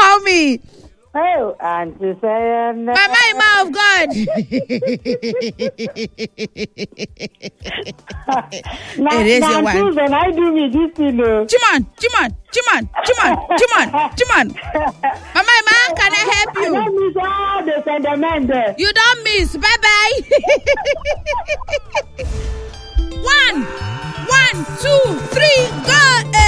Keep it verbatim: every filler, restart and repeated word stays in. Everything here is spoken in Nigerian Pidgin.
call me? Oh, Auntie Sayana. Mama Ima of God. Now, It is now, your one. Susan, I do me this, you know. Chiman, Chiman, Chiman, Chiman, Chiman, Chiman. Mama Ima, can I help I you? don't miss all the sentiment there. You don't miss. Bye bye. One, one, two, three, go.